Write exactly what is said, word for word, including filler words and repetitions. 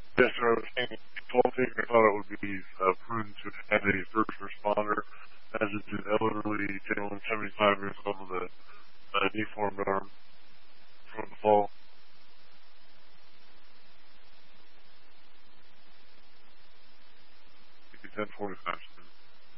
Yes, sir. I was saying consulting. I thought it would be uh, prudent to add a first responder as it's an elderly gentleman, seventy-five years old, with a uh, deformed arm from the fall. ten forty-five.